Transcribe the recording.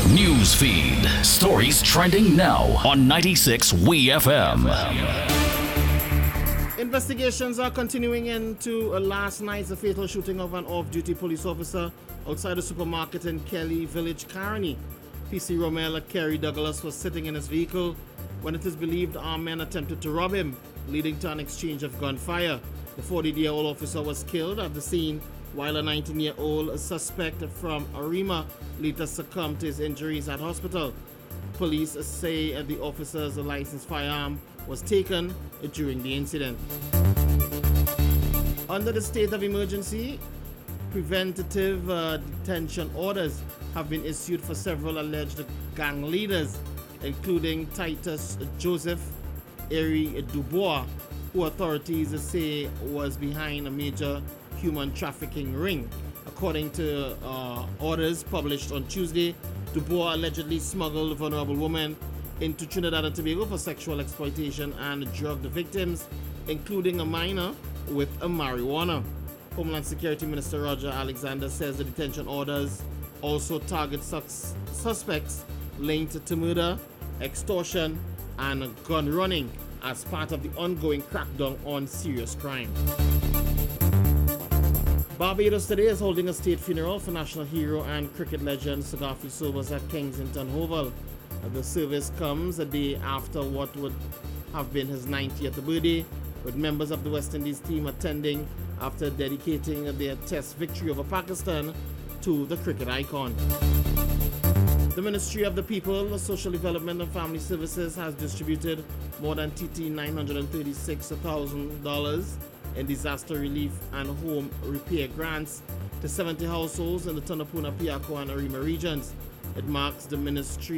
News feed. Stories trending now on 96 WeFM. Investigations are continuing into last night's fatal shooting of an off-duty police officer outside a supermarket in Kelly Village, Caroni. PC Romel Kerry Douglas was sitting in his vehicle when it is believed armed men attempted to rob him, leading to an exchange of gunfire. The 40-year-old officer was killed at the scene, while a 19-year-old suspect from Arima later succumbed to his injuries at hospital. Police say the officer's licensed firearm was taken during the incident. Under the state of emergency, preventative detention orders have been issued for several alleged gang leaders, including Titus Joseph Eri Dubois, who authorities say was behind a major human trafficking ring. According to orders published on Tuesday, Dubois allegedly smuggled vulnerable women into Trinidad and Tobago for sexual exploitation and drugged victims, including a minor, with a marijuana. Homeland Security Minister Roger Alexander says the detention orders also target suspects linked to murder, extortion, and gun running as part of the ongoing crackdown on serious crime. Barbados today is holding a state funeral for national hero and cricket legend Sir Garfield Sobers at Kensington Oval. The service comes a day after what would have been his 90th birthday, with members of the West Indies team attending after dedicating their test victory over Pakistan to the cricket icon. The Ministry of the People, Social Development and Family Services has distributed more than $936,000 in disaster relief and home repair grants to 70 households in the Tunapuna, Piako and Arima regions. It marks the ministry